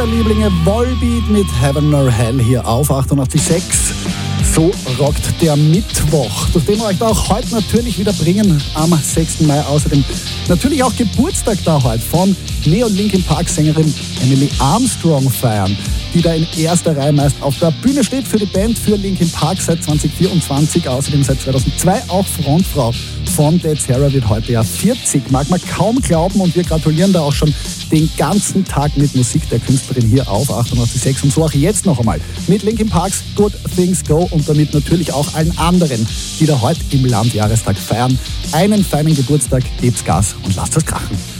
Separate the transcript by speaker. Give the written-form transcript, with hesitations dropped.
Speaker 1: der Lieblinge Volbeat mit Heaven or Hell hier auf 88.6. So rockt der Mittwoch, durch den wir euch da auch heute natürlich wieder bringen, am 6. Mai. Außerdem natürlich auch Geburtstag da heute von Neo Linkin Park Sängerin Emily Armstrong feiern, die da in erster Reihe meist auf der Bühne steht für die Band, für Linkin Park seit 2024, außerdem seit 2002 auch Frontfrau von Dead Sarah, wird heute ja 40, mag man kaum glauben, und wir gratulieren da auch schon den ganzen Tag mit Musik der Künstlerin hier auf 88.6 und so auch jetzt noch einmal mit Linkin Parks Good Things Go und damit natürlich auch allen anderen, die da heute im Land Jahrestag feiern. Einen feinen Geburtstag, gebt's Gas und lasst es krachen.